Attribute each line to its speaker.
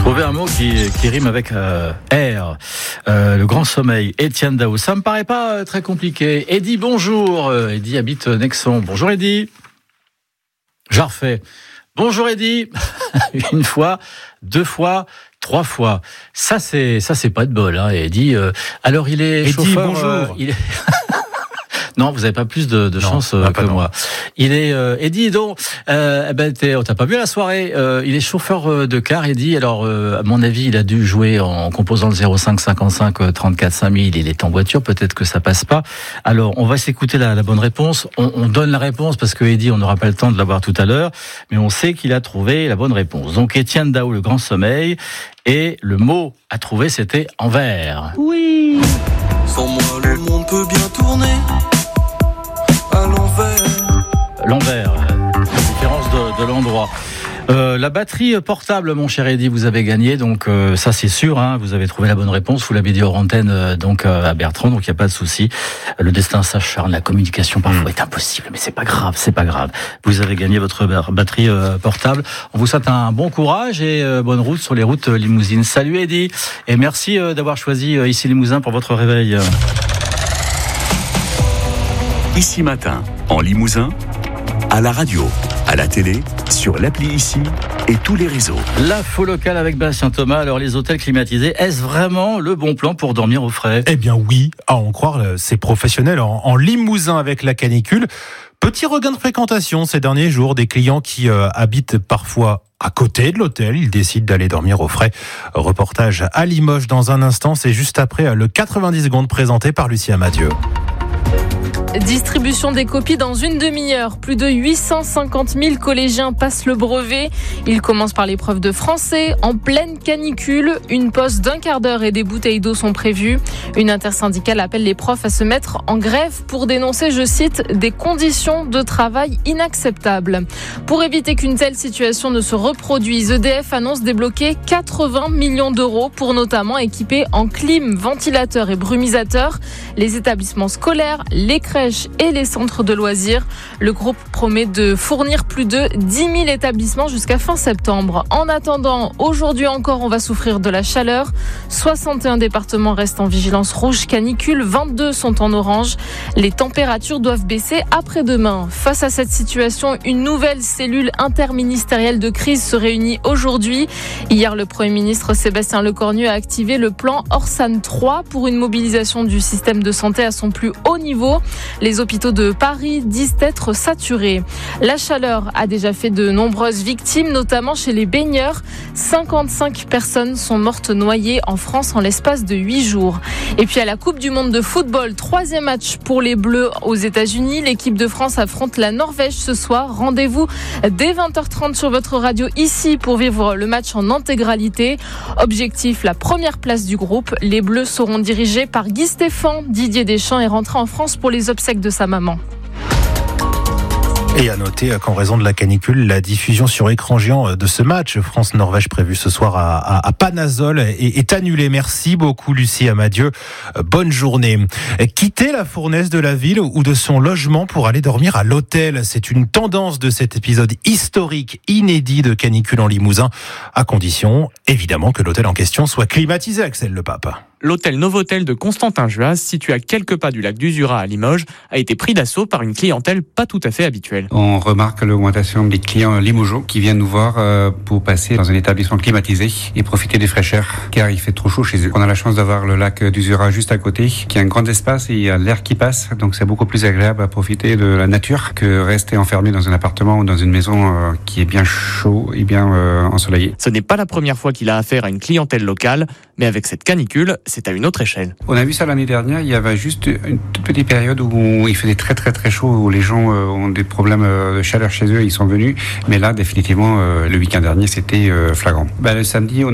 Speaker 1: Trouver un mot qui rime avec R, le grand sommeil. Étienne Daou, ça me paraît pas très compliqué. Eddy, bonjour. Eddy habite Nexon. Bonjour Eddy. Je refais. Bonjour Eddy. Une fois, deux fois, trois fois. Ça c'est pas de bol, hein, Eddy. Alors il est
Speaker 2: Eddy,
Speaker 1: chauffeur.
Speaker 2: bonjour.
Speaker 1: Non, vous n'avez pas plus de chance que moi. Il est Eddy, donc t'as pas vu la soirée. Il est chauffeur de car, Eddy. Alors à mon avis, il a dû jouer en composant le 05 55 34 5000. Il est en voiture, peut-être que ça passe pas. Alors on va s'écouter la bonne réponse. On donne la réponse parce que Eddy, on n'aura pas le temps de l'avoir tout à l'heure, mais on sait qu'il a trouvé la bonne réponse. Donc Étienne Daou, le grand sommeil, et le mot à trouver, c'était envers.
Speaker 3: Oui.
Speaker 4: Sans moi, le monde peut bien tourner.
Speaker 1: L'envers, la différence de l'endroit. La batterie portable, mon cher Eddy, vous avez gagné, donc ça c'est sûr, hein, vous avez trouvé la bonne réponse, vous l'avez dit hors antenne donc à Bertrand, donc il n'y a pas de souci. Le destin s'acharne, la communication parfois est impossible, mais c'est pas grave. Vous avez gagné votre batterie portable. On vous souhaite un bon courage et bonne route sur les routes limousines. Salut Eddy, et merci d'avoir choisi Ici Limousin pour votre réveil.
Speaker 5: Ici Matin, en Limousin, à la radio, à la télé, sur l'appli Ici et tous les réseaux.
Speaker 1: L'info locale avec Bastien Thomas. Alors les hôtels climatisés, est-ce vraiment le bon plan pour dormir au frais ?
Speaker 2: Eh bien oui, à en croire ces professionnels en Limousin avec la canicule. Petit regain de fréquentation ces derniers jours, des clients qui habitent parfois à côté de l'hôtel, ils décident d'aller dormir au frais. Reportage à Limoges dans un instant, c'est juste après le 90 secondes présenté par Lucie Amadieu.
Speaker 3: Distribution des copies dans une demi-heure. Plus de 850 000 collégiens passent le brevet. Ils commencent par l'épreuve de français. En pleine canicule, une pause d'1 quart d'heure et des bouteilles d'eau sont prévues. Une intersyndicale appelle les profs à se mettre en grève pour dénoncer, je cite, des conditions de travail inacceptables. Pour éviter qu'une telle situation ne se reproduise, EDF annonce débloquer 80 millions d'euros pour notamment équiper en clim, ventilateurs et brumisateurs les établissements scolaires, les crèches et les centres de loisirs. Le groupe promet de fournir plus de 10 000 établissements jusqu'à fin septembre. En attendant, aujourd'hui encore, on va souffrir de la chaleur. 61 départements restent en vigilance rouge canicule, 22 sont en orange. Les températures doivent baisser après-demain. Face à cette situation, une nouvelle cellule interministérielle de crise se réunit aujourd'hui. Hier, le Premier ministre Sébastien Lecornu a activé le plan Orsan 3 pour une mobilisation du système de santé à son plus haut niveau. Les hôpitaux de Paris disent être saturés. La chaleur a déjà fait de nombreuses victimes, notamment chez les baigneurs. 55 personnes sont mortes noyées en France en l'espace de 8 jours. Et puis à la Coupe du Monde de football, 3e match pour les Bleus aux États-Unis. L'équipe de France affronte la Norvège ce soir. Rendez-vous dès 20h30 sur votre radio ici pour vivre le match en intégralité. Objectif, la première place du groupe. Les Bleus seront dirigés par Guy Stéphane. Didier Deschamps est rentré en France pour les obsèques de sa maman.
Speaker 2: Et à noter qu'en raison de la canicule, la diffusion sur écran géant de ce match France-Norvège prévu ce soir à Panazol est annulée. Merci beaucoup Lucie Amadieu. Bonne journée. Quitter la fournaise de la ville ou de son logement pour aller dormir à l'hôtel, c'est une tendance de cet épisode historique inédit de canicule en Limousin, à condition évidemment que l'hôtel en question soit climatisé, Axel Le Pape.
Speaker 6: L'hôtel Novotel de Constantin Juas, situé à quelques pas du lac d'Uzura à Limoges, a été pris d'assaut par une clientèle pas tout à fait habituelle.
Speaker 7: On remarque l'augmentation des clients limougeaux qui viennent nous voir pour passer dans un établissement climatisé et profiter des fraîcheurs, car il fait trop chaud chez eux. On a la chance d'avoir le lac d'Uzura juste à côté, qui a un grand espace et il y a l'air qui passe, donc c'est beaucoup plus agréable à profiter de la nature que rester enfermé dans un appartement ou dans une maison qui est bien chaud et bien ensoleillé.
Speaker 6: Ce n'est pas la première fois qu'il a affaire à une clientèle locale, mais avec cette canicule, c'est à une autre échelle.
Speaker 7: On a vu ça l'année dernière, il y avait juste une toute petite période où il faisait très très très chaud, où les gens ont des problèmes de chaleur chez eux, ils sont venus, mais là définitivement le week-end dernier c'était flagrant. Le samedi on